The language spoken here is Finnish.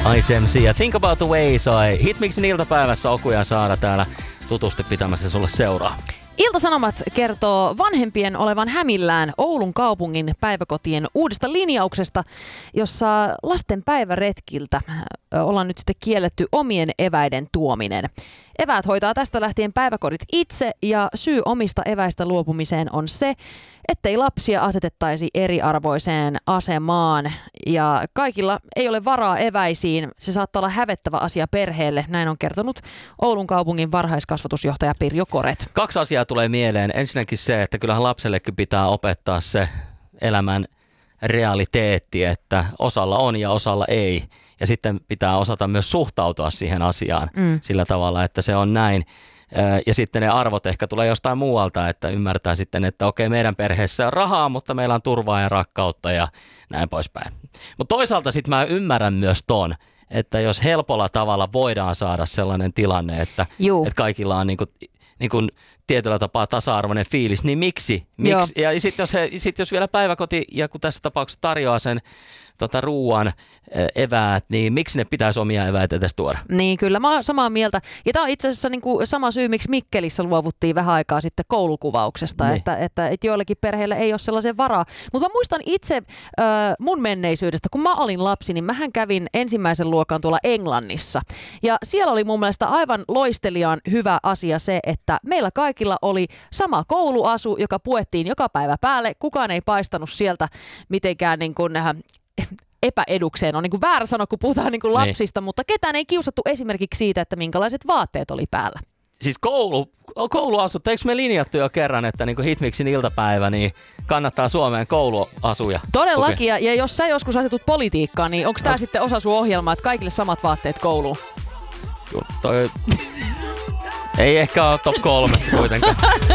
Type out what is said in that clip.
Ice MC ja Think About the Way soi Hitmixin iltapäivässä Oku ja Saara täällä tutusti pitämässä sulle seuraa. Ilta-Sanomat kertoo vanhempien olevan hämillään Oulun kaupungin päiväkotien uudesta linjauksesta, jossa lasten päiväretkiltä ollaan nyt sitten kielletty omien eväiden tuominen. Eväät hoitaa tästä lähtien päiväkodit itse ja syy omista eväistä luopumiseen on se, ettei lapsia asetettaisi eriarvoiseen asemaan ja kaikilla ei ole varaa eväisiin. Se saattaa olla hävettävä asia perheelle, näin on kertonut Oulun kaupungin varhaiskasvatusjohtaja Pirjo Koret. 2 asiaa tulee mieleen. Ensinnäkin se, että kyllähän lapsellekin pitää opettaa se elämän realiteetti, että osalla on ja osalla ei. Ja sitten pitää osata myös suhtautua siihen asiaan sillä tavalla, että se on näin. Ja sitten ne arvot ehkä tulee jostain muualta, että ymmärtää sitten, että okei, meidän perheessä on rahaa, mutta meillä on turvaa ja rakkautta ja näin poispäin. Mutta toisaalta sitten mä ymmärrän myös ton, että jos helpolla tavalla voidaan saada sellainen tilanne, että kaikilla on niin kuin tietyllä tapaa tasa-arvoinen fiilis, niin miksi? Ja sitten jos vielä päiväkoti, ja kun tässä tapauksessa tarjoaa sen ruuan eväät, niin miksi ne pitäisi omia eväitä edes tuoda? Niin, kyllä mä oon samaa mieltä. Ja tämä on itse asiassa niin kuin sama syy, miksi Mikkelissä luovuttiin vähän aikaa sitten koulukuvauksesta, niin. että joillekin perheille ei ole sellaisen varaa. Mutta mä muistan itse mun menneisyydestä, kun mä olin lapsi, niin mähän kävin ensimmäisen luokan tuolla Englannissa. Ja siellä oli mun mielestä aivan loisteliaan hyvä asia se, että meillä kaikilla oli sama kouluasu, joka puettiin joka päivä päälle. Kukaan ei paistanut sieltä mitenkään niin kuin epäedukseen. On niin kuin väärä sanoa, kun puhutaan niin kuin lapsista, mutta ketään ei kiusattu esimerkiksi siitä, että minkälaiset vaatteet oli päällä. Siis kouluasut, eikö me linjattu jo kerran, että niin kuin Hitmixin iltapäivä, niin kannattaa Suomeen kouluasuja? Todellakin, ja jos sä joskus asetut politiikkaan, niin onko tää sitten osa sun ohjelmaa, että kaikille samat vaatteet kouluun? Ei ehkä ole top 3 kuitenkaan.